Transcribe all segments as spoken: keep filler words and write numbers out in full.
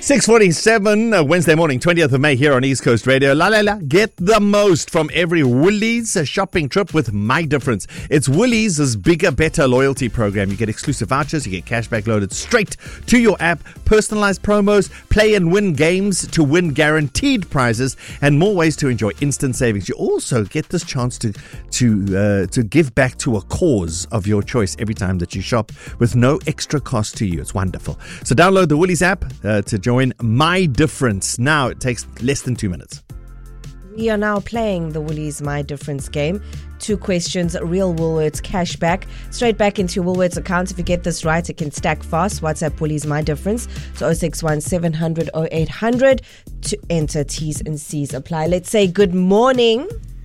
six forty-seven, uh, Wednesday morning, twentieth of May here on East Coast Radio. La la la, get the most from every Woolies shopping trip with My Difference. It's Woolies' bigger, better loyalty program. You get exclusive vouchers, you get cashback loaded straight to your app, personalized promos, play and win games to win guaranteed prizes, and more ways to enjoy instant savings. You also get this chance to to uh, to give back to a cause of your choice every time that you shop with no extra cost to you. It's wonderful. So download the Woolies app uh, to join My Difference. Now it takes less than two minutes. We are now playing the Woolies My Difference game. Two questions, real Woolworths cashback, straight back into your Woolworths account. If you get this right, it can stack fast. WhatsApp Woolies My Difference to oh six one seven hundred oh eight hundred to enter. T's and C's apply. Let's say good morning.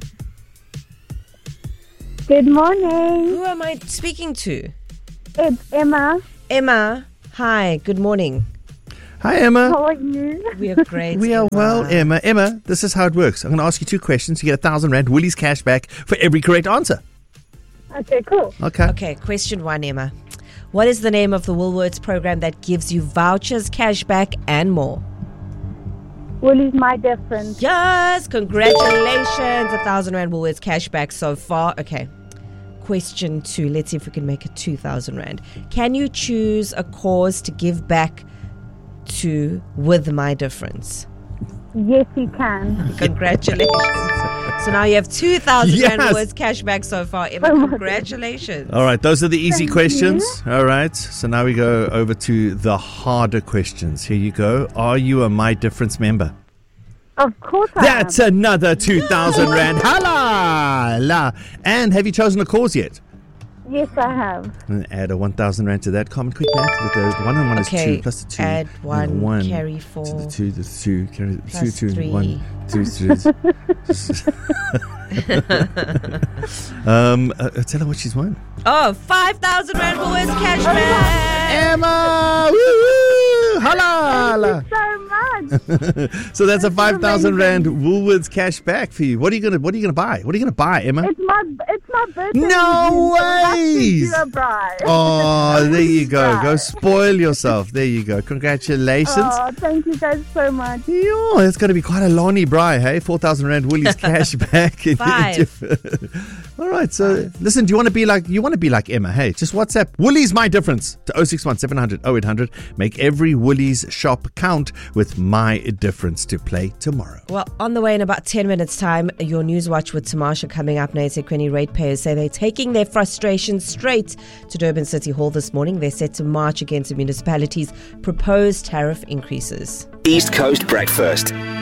Good morning. Who am I speaking to? It's Emma. Emma. Hi, good morning. Hi, Emma. How are you? We are great. We are Emma. well, Emma. Emma, this is how it works. I'm going to ask you two questions. You get a thousand rand Woolies cash back for every correct answer. Okay, cool. Okay. Okay, question one, Emma. What is the name of the Woolworths program that gives you vouchers, cashback, and more? Woolies My Difference. Yes, congratulations. A thousand rand Woolworths cashback so far. Okay. Question two. Let's see if we can make it two thousand rand. Can you choose a cause to give back to with My Difference? Yes, you can. Congratulations. So now you have two thousand Yes. rand Woolworths cashback so far. Emma, Oh my congratulations. All right, those are the easy Thank questions. All right, so now we go over to the harder questions. Here you go. Are you a My Difference member? Of course I That's am. another two thousand rand. Hala! La. And have you chosen a cause yet? Yes, I have. And add a one thousand rand to that. Common quick math. The one and one Okay, is two plus the two. add and one, one carry to four, the two, the two, carry two, plus two, three. one, two, three. um, uh, tell her what she's won. Oh, five thousand rand Woolworths cashback. Emma! Woo! Hala! So much. So that's a That's five thousand rand amazing. Woolworths cash back for you. What are you gonna What are you gonna buy? What are you gonna buy, Emma? It's my it's my birthday. No ways. You're a bride. Oh, there you go. Go Right. spoil yourself. There you go. Congratulations. Oh, thank you guys so much. Yo, that's going to be quite a lonely braai, hey? four thousand rand Woolies cash back. Five. All right. So, listen, do you want to be like you want to be like Emma? Hey, just WhatsApp Woolies My Difference to oh six one seven hundred oh eight hundred. Make every Woolies shop count with My Difference to play tomorrow. Well, on the way in about ten minutes' time, your News Watch with Tamasha coming up. eThekwini ratepayers say they're taking their frustrations straight to Durban City Hall this morning. They're set to march against the municipality's proposed tariff increases. East Coast Breakfast.